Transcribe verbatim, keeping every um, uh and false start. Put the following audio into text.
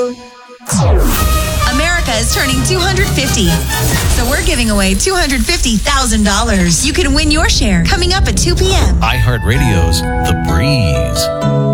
America is turning two hundred fifty. So we're giving away two hundred fifty thousand dollars. You can win your share coming up at two p.m. iHeartRadio's The Breeze.